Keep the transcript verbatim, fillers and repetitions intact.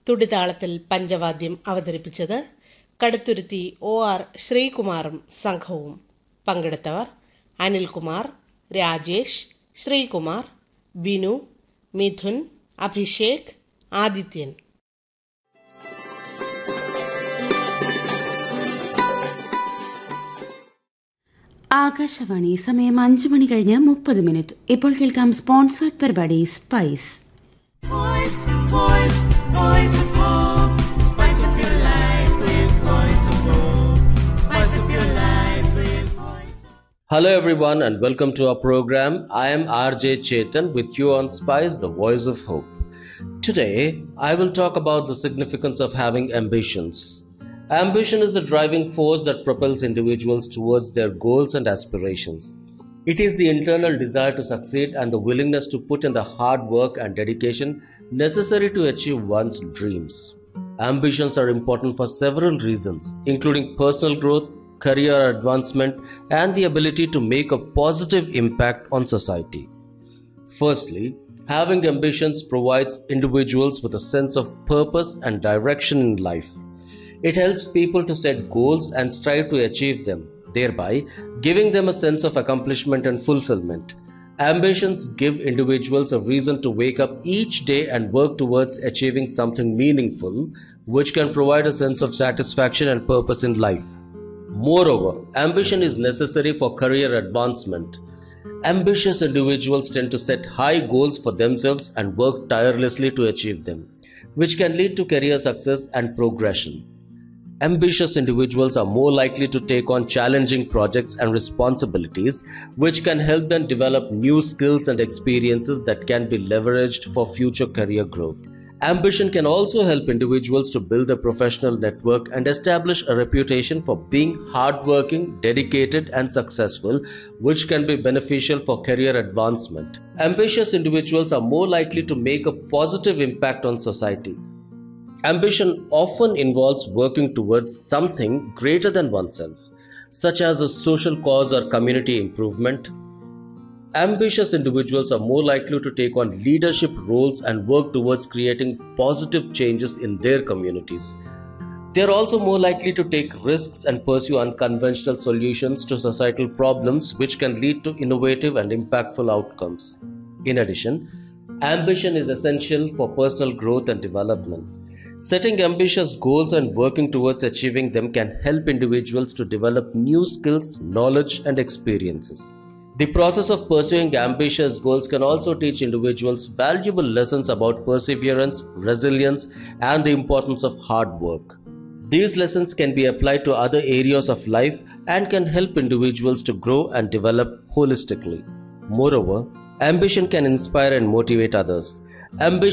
തുടിതാളത്തിൽ പഞ്ചവാദ്യം അവതരിപ്പിച്ചത് Kaduthuruthy O R ശ്രീകുമാറും സംഘവും. പങ്കെടുത്തവർ അനിൽകുമാർ, രാജേഷ്, ശ്രീകുമാർ, ബിനു, മിഥുൻ, അഭിഷേക്, ആദിത്യൻ. ആകാശവാണി. സമയം അഞ്ചു മണി കഴിഞ്ഞ് മുപ്പത് മിനിറ്റ്. ഇപ്പോൾ കേൾക്കാം സ്പോൺസേർഡ് പരിപാടി spice. Hello everyone and welcome to our program. I am R J Chetan with you on Spice, the Voice of Hope. Today, I will talk about the significance of having ambitions. Ambition is the driving force that propels individuals towards their goals and aspirations. It is the internal desire to succeed and the willingness to put in the hard work and dedication necessary to achieve one's dreams. Ambitions are important for several reasons, including personal growth, career advancement, and the ability to make a positive impact on society. Firstly, having ambitions provides individuals with a sense of purpose and direction in life. It helps people to set goals and strive to achieve them, thereby giving them a sense of accomplishment and fulfillment. Ambitions give individuals a reason to wake up each day and work towards achieving something meaningful, which can provide a sense of satisfaction and purpose in life. Moreover, ambition is necessary for career advancement. Ambitious individuals tend to set high goals for themselves and work tirelessly to achieve them, which can lead to career success and progression. Ambitious individuals are more likely to take on challenging projects and responsibilities, which can help them develop new skills and experiences that can be leveraged for future career growth. Ambition can also help individuals to build a professional network and establish a reputation for being hardworking, dedicated, and successful, which can be beneficial for career advancement. Ambitious individuals are more likely to make a positive impact on society. Ambition often involves working towards something greater than oneself, such as a social cause or community improvement. Ambitious individuals are more likely to take on leadership roles and work towards creating positive changes in their communities. They are also more likely to take risks and pursue unconventional solutions to societal problems, which can lead to innovative and impactful outcomes. In addition, ambition is essential for personal growth and development. Setting ambitious goals and working towards achieving them can help individuals to develop new skills, knowledge, and experiences. The process of pursuing ambitious goals can also teach individuals valuable lessons about perseverance, resilience, and the importance of hard work. These lessons can be applied to other areas of life and can help individuals to grow and develop holistically. Moreover, ambition can inspire and motivate others. Ambition